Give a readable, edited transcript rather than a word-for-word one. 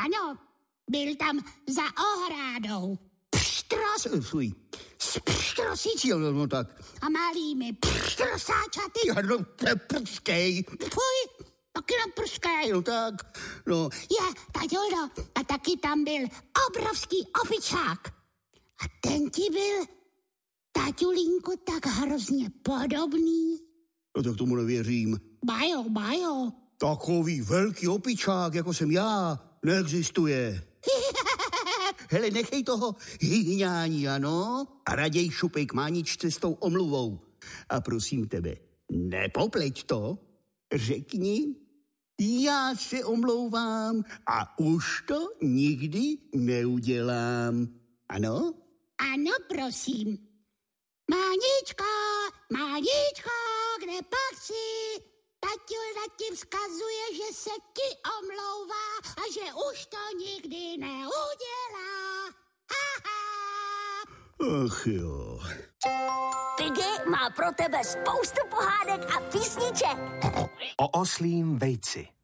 Ano, byl tam za ohrádou. Pštrosící, no tak. A malými pštrosáčaty. Já no, prskej. Fuj, taky nám prskej. No tak, no. Taťulo, a taky tam byl obrovský opičák. A ten ti byl, taťulínku, tak hrozně podobný. No tak tomu nevěřím. Bajo. Takový velký opičák, jako jsem já, neexistuje. Hele, nechej toho hyhňání, ano? A raději šupej k máničce s tou omluvou. A prosím tebe, nepopleť to. Řekni, já se omlouvám a už to nikdy neudělám. Ano? Ano, prosím. Máničko, kde pak jsi? Taťula ti vzkazuje, že se ti omlouvá a že už to nikdy neudělá. Ach jo. Piggy má pro tebe spoustu pohádek a písniček. O oslím vejci.